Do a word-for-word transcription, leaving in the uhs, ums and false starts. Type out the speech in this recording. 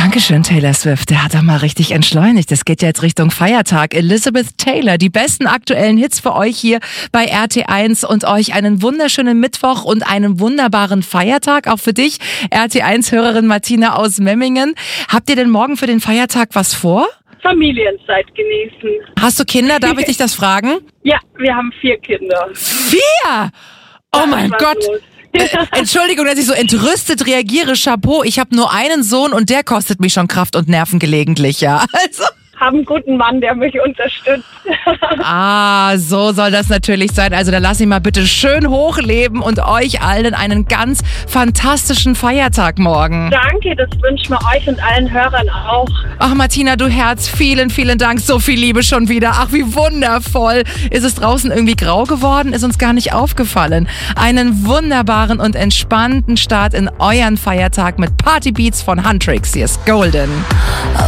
Dankeschön, Taylor Swift. Der hat doch mal richtig entschleunigt. Es geht ja jetzt Richtung Feiertag. Elizabeth Taylor, die besten aktuellen Hits für euch hier bei R T eins und euch einen wunderschönen Mittwoch und einen wunderbaren Feiertag. Auch für dich, R T eins-Hörerin Martina aus Memmingen. Habt ihr denn morgen für den Feiertag was vor? Familienzeit genießen. Hast du Kinder? Darf ich dich das fragen? Ja, wir haben vier Kinder. Vier? Oh mein Gott. Äh, Entschuldigung, dass ich so entrüstet reagiere. Chapeau, ich habe nur einen Sohn und der kostet mich schon Kraft und Nerven gelegentlich, ja. Also. Haben einen guten Mann, der mich unterstützt. Ah, so soll das natürlich sein. Also dann lass ihn mal bitte schön hochleben und euch allen einen ganz fantastischen Feiertag morgen. Danke, das wünschen wir euch und allen Hörern auch. Ach Martina, du Herz, vielen, vielen Dank. So viel Liebe schon wieder. Ach, wie wundervoll. Ist es draußen irgendwie grau geworden? Ist uns gar nicht aufgefallen. Einen wunderbaren und entspannten Start in euren Feiertag mit Partybeats von Huntrix. Hier ist Golden.